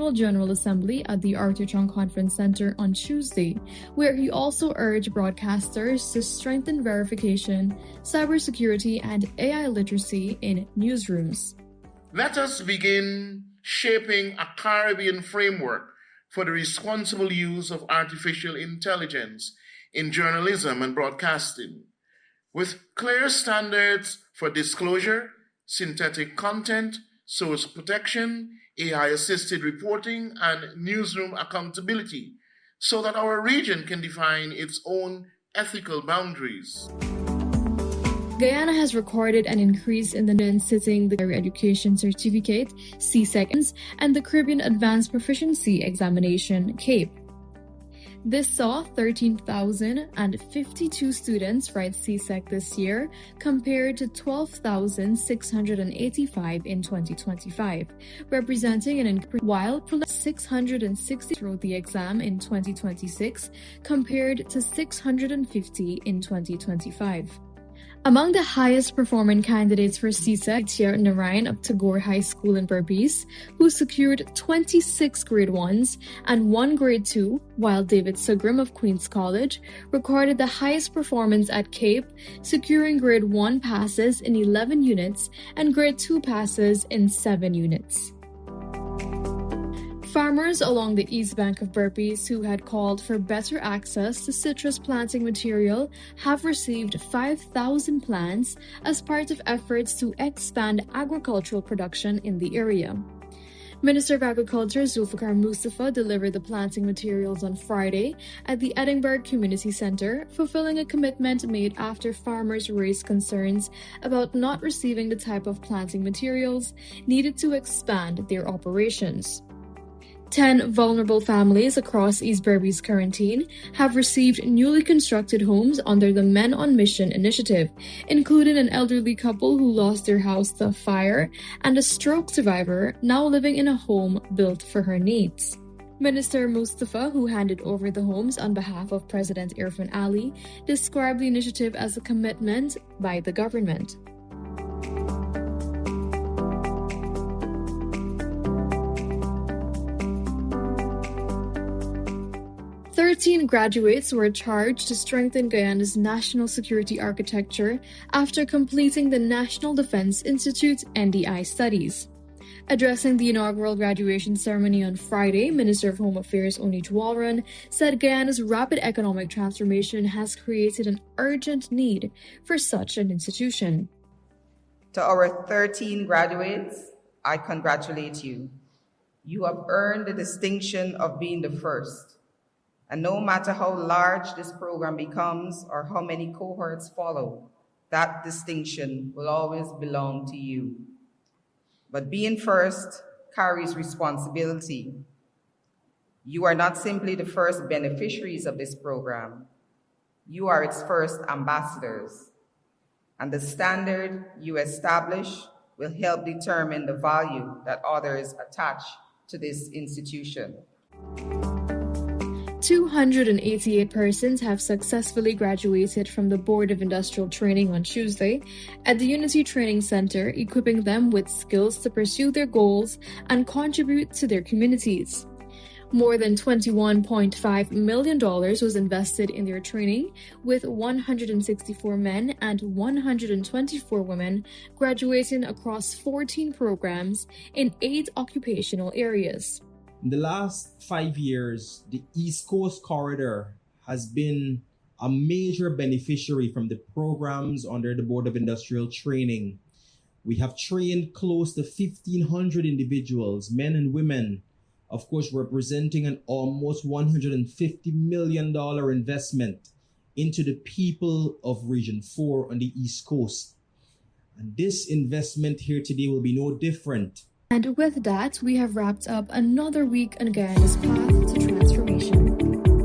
annual General Assembly at the Arthur Chung Conference Center on Tuesday, where he also urged broadcasters to strengthen verification, cybersecurity, and AI literacy in newsrooms. Let us begin shaping a Caribbean framework for the responsible use of artificial intelligence in journalism and broadcasting, with clear standards for disclosure, synthetic content, source protection, AI-assisted reporting, and newsroom accountability, so that our region can define its own ethical boundaries. Guyana has recorded an increase in the men sitting the Higher Education Certificate, CSEC, and the Caribbean Advanced Proficiency Examination, CAPE. This saw 13,052 students write CSEC this year, compared to 12,685 in 2025, representing an increase, while 660 wrote the exam in 2026, compared to 650 in 2025. Among the highest performing candidates for CSEC, Tier Narayan of Tagore High School in Berbice, who secured 26 grade 1s and 1 grade 2, while David Sugrim of Queen's College recorded the highest performance at CAPE, securing grade 1 passes in 11 units and grade 2 passes in 7 units. Farmers along the east bank of Berbice who had called for better access to citrus planting material have received 5,000 plants as part of efforts to expand agricultural production in the area. Minister of Agriculture Zulfikar Mustafa delivered the planting materials on Friday at the Edinburgh Community Centre, fulfilling a commitment made after farmers raised concerns about not receiving the type of planting materials needed to expand their operations. 10 vulnerable families across East Berbice Quarantine have received newly constructed homes under the Men on Mission initiative, including an elderly couple who lost their house to a fire and a stroke survivor now living in a home built for her needs. Minister Mustafa, who handed over the homes on behalf of President Irfan Ali, described the initiative as a commitment by the government. 13 graduates were charged to strengthen Guyana's national security architecture after completing the National Defense Institute NDI studies. Addressing the inaugural graduation ceremony on Friday, Minister of Home Affairs Oni Jwalran said Guyana's rapid economic transformation has created an urgent need for such an institution. To our 13 graduates, I congratulate you. You have earned the distinction of being the first. And no matter how large this program becomes or how many cohorts follow, that distinction will always belong to you. But being first carries responsibility. You are not simply the first beneficiaries of this program. You are its first ambassadors. And the standard you establish will help determine the value that others attach to this institution. 288 persons have successfully graduated from the Board of Industrial Training on Tuesday at the Unity Training Center, equipping them with skills to pursue their goals and contribute to their communities. More than $21.5 million was invested in their training, with 164 men and 124 women graduating across 14 programs in 8 occupational areas. In the last 5 years, the East Coast Corridor has been a major beneficiary from the programs under the Board of Industrial Training. We have trained close to 1,500 individuals, men and women, of course, representing an almost $150 million investment into the people of Region 4 on the East Coast. And this investment here today will be no different. And with that, we have wrapped up another week on Guyana's path to transformation.